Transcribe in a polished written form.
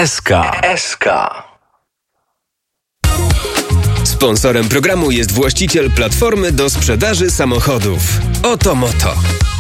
SK. Sponsorem programu jest właściciel platformy do sprzedaży samochodów Otomoto.